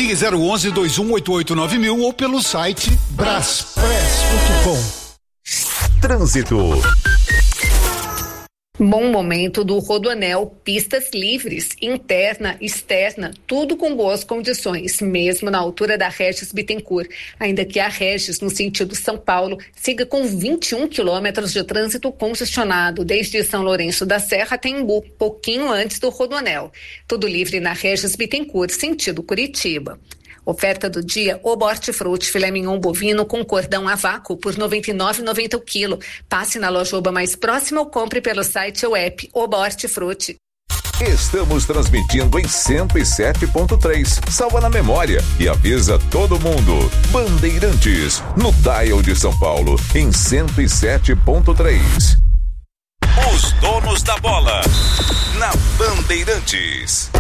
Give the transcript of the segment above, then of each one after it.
Ligue 011-2188-9000 ou pelo site braspress.com. Trânsito. Bom momento do Rodoanel, pistas livres, interna, externa, tudo com boas condições, mesmo na altura da Regis Bittencourt. Ainda que a Regis, no sentido São Paulo, siga com 21 quilômetros de trânsito congestionado, desde São Lourenço da Serra até Embu, pouquinho antes do Rodoanel. Tudo livre na Regis Bittencourt, sentido Curitiba. Oferta do dia, o Hortifruti filé mignon bovino com cordão a vácuo por R$ 99,90 o quilo. Passe na lojoba mais próxima ou compre pelo site ou app Oba Hortifruti. Estamos transmitindo em 107.3. Salva na memória e avisa todo mundo. Bandeirantes, no dial de São Paulo, em 107.3. Os donos da bola, na Bandeirantes.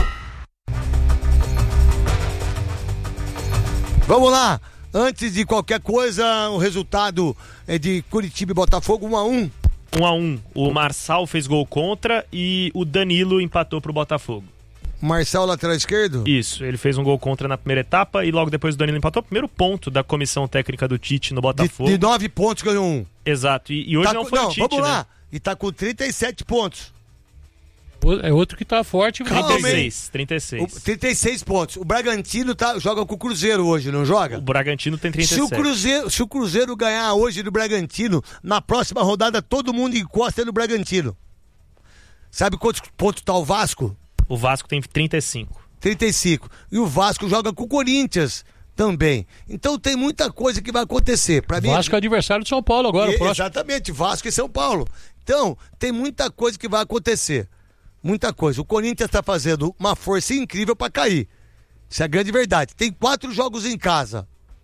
Vamos lá, antes de qualquer coisa, o resultado é de Curitiba e Botafogo 1-1. 1-1. O Marçal fez gol contra e o Danilo empatou pro Botafogo. Marçal, lateral esquerdo? Isso, ele fez um gol contra na primeira etapa e logo depois o Danilo empatou. Primeiro ponto da comissão técnica do Tite no Botafogo. De 9 pontos ganhou 1. Exato, e hoje não foi o Tite, vamos lá, né? E tá com 37 pontos. É outro que tá forte. 36 pontos. O Bragantino joga com o Cruzeiro hoje, não joga? O Bragantino tem 37. Se o Cruzeiro ganhar hoje do Bragantino, na próxima rodada todo mundo encosta no Bragantino. Sabe quantos pontos tá o Vasco? O Vasco tem 35. 35. E o Vasco joga com o Corinthians também. Então tem muita coisa que vai acontecer. Pra mim, Vasco é adversário de São Paulo agora. Exatamente, Vasco e São Paulo. Então, tem muita coisa que vai acontecer. Muita coisa. O Corinthians está fazendo uma força incrível para cair. Isso é a grande verdade. Tem 4 jogos em casa: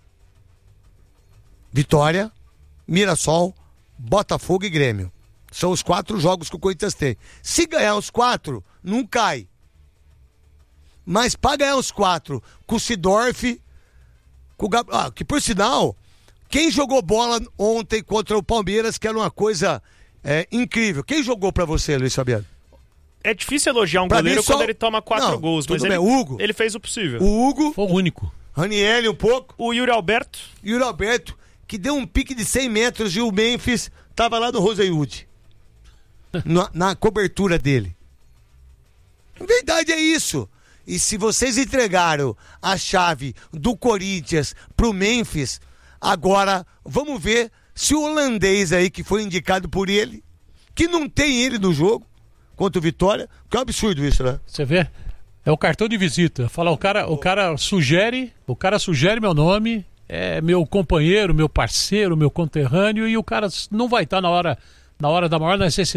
Vitória, Mirassol, Botafogo e Grêmio. São os 4 jogos que o Corinthians tem. Se ganhar os 4, não cai. Mas para ganhar os 4 com o Sidorf, com o que por sinal, quem jogou bola ontem contra o Palmeiras, que era uma coisa incrível. Quem jogou para você, Luiz Fabiano? É difícil elogiar um goleiro quando ele toma 4 gols, mas ele fez o possível. O Hugo. Foi o único. Ranieri um pouco. O Yuri Alberto, que deu um pique de 100 metros e o Memphis tava lá no Rosewood. na cobertura dele. Na verdade é isso. E se vocês entregaram a chave do Corinthians pro Memphis, agora vamos ver se o holandês aí que foi indicado por ele, que não tem ele no jogo, contra o Vitória, que é um absurdo isso, né? Você vê? É o cartão de visita. Fala, o cara sugere meu nome, é meu companheiro, meu parceiro, meu conterrâneo, e o cara não vai estar na hora da maior necessidade.